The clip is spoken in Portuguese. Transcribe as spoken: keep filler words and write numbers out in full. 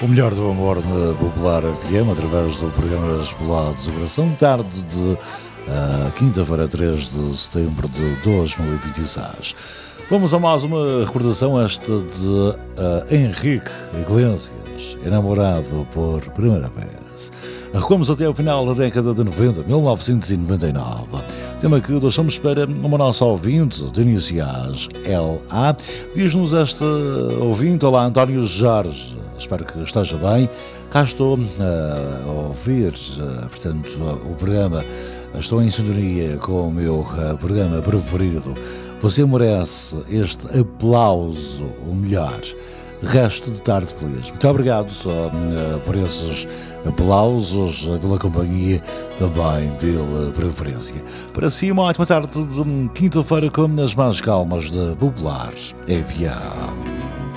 O melhor do amor na Popular F M, através do programa Espolados do Coração, tarde de uh, quinta-feira, três de setembro de dois mil e vinte e seis. Vamos a mais uma recordação, esta de uh, Henrique Iglesias, enamorado por primeira vez. Recuamos até ao final da década de noventa, mil novecentos e noventa e nove. Tema que deixamos para uma nossa ouvinte de iniciais L A. Diz-nos esta ouvinte: olá, António Jorge, espero que esteja bem. Cá estou a ouvir, portanto, o programa. Estou em sintonia com o meu programa preferido. Você merece este aplauso, o melhor. Resto de tarde feliz. Muito obrigado só, uh, por esses aplausos, uh, pela companhia, também pela preferência. Para si, uma ótima tarde de quinta-feira com as mais calmas da Popular F M.